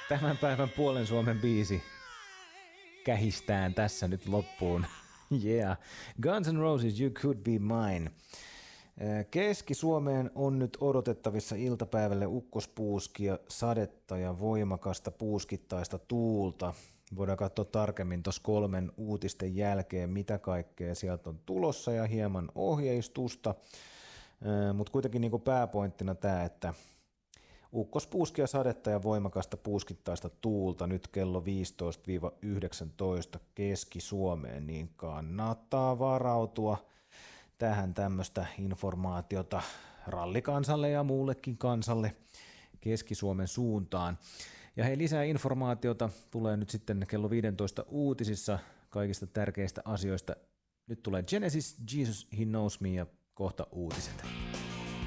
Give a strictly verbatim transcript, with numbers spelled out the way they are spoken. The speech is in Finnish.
Tämän päivän puolen Suomen biisi kähistään tässä nyt loppuun. Yeah. Guns N' Roses, You Could Be Mine. Keski-Suomeen on nyt odotettavissa iltapäivälle ukkospuuskia, sadetta ja voimakasta puuskittaista tuulta. Voidaan katsoa tarkemmin tuossa kolmen uutisten jälkeen, mitä kaikkea sieltä on tulossa ja hieman ohjeistusta. Mutta kuitenkin niin kuin pääpointtina tämä, että ukkospuuskia, sadetta ja voimakasta puuskittaista tuulta nyt kello viisitoista yhdeksäntoista Keski-Suomeen, niin kannattaa varautua tähän tämmöistä informaatiota rallikansalle ja muullekin kansalle Keski-Suomen suuntaan. Ja hei, lisää informaatiota tulee nyt sitten kello viisitoista uutisissa kaikista tärkeistä asioista. Nyt tulee Genesis, Jesus, He Knows Me ja kohta uutiset.